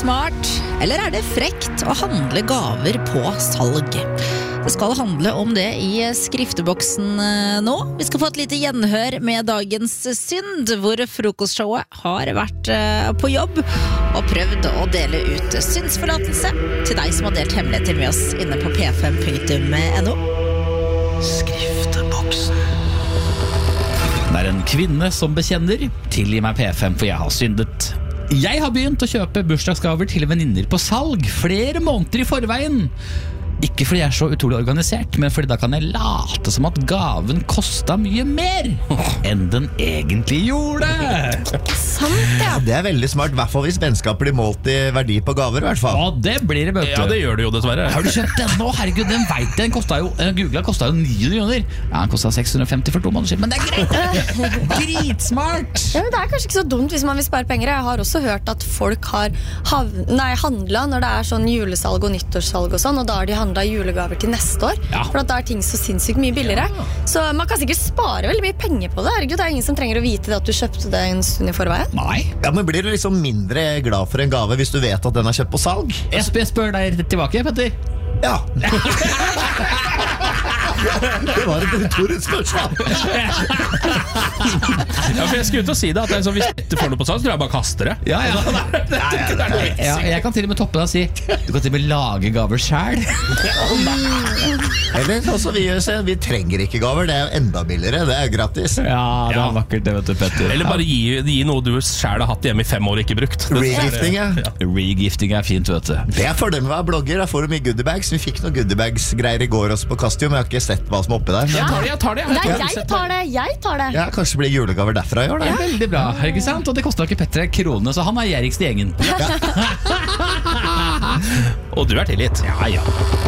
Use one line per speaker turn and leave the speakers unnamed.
smart, eller det frekt å handle gaver på salg? Det skal handle om det i skrifteboksen nå. Vi skal få et lite gjenhør med dagens synd, hvor frokostshowet har vært på jobb og prøvd å dele ut syndsforlatelse til deg som har delt hemmeligheter med oss inne på p5.no.
Skrifteboksen. Det en kvinne som bekjenner: tilgi meg P5, for jeg har syndet. Jeg har begynt å kjøpe bursdagsgaver til venninner på salg flere måneder i forveien. Ikke fordi jeg så utrolig organisert, men fordi da kan jeg late som at gaven kostet mye mer enn den egentlig gjorde.
Sant, ja. Det veldig smart, I hvert fall hvis vennskaper blir målt i verdi på gaver, I hvert fall.
Ja, det blir det, bøtte.
Ja, det gjør det jo dessverre.
Har du kjøpt den nå? Herregud, den vet jeg. Den kostet jo, Googlet kostet jo 900 kroner. Ja, den kostet 650 for 2 måneder siden, men det greit. Dritsmart.
Ja, men det kanskje ikke så dumt hvis man vil spare penger. Jeg har også hørt at folk har handlet når det sånn julesalg og nyttårssalg og sånn, og da har de handlet julegaver til neste år, for at da ting så sinnssykt mye billigere. Så man kan sikkert spare veldig mye penger på det. Herregud, det ingen som trenger å vite det at du kjøpte det en stund I forveien.
Nei.
Ja, men blir du liksom mindre glad for en gave hvis du vet at den kjøpt på salg?
Jeg spør deg tilbake, Petter.
Ja. Det var et retorisk spørsmål.
Ja, for jeg skulle ut og si det, at hvis dette får noe på salg, så tror jeg bare kaster det.
Ja. Jeg kan til og med toppe deg og si du kan til og med lage gaver selv.
Eller altså, vi trenger ikke gaver, det jo enda billigere, det gratis.
Ja, det vakkert det, vet du, Petter.
Eller bare gi noe du selv har hatt hjemme I 5 år og ikke brukt.
Regifting, ja.
Regifting fint, vet du.
Det fordelen med å være blogger, da får du mye goodiebags. Vi fikk noen goodiebags-greier I går også på Kastium, jeg har ikke sett hva som oppi der.
Jeg tar det.
Jeg tar det.
Ja, kanskje det blir julegaver derfra I år da.
Ja, veldig bra, ikke sant? Og det kostet ikke Petter kronene, så han gjerrigst I gjengen.
Og du tilgitt.
Ja.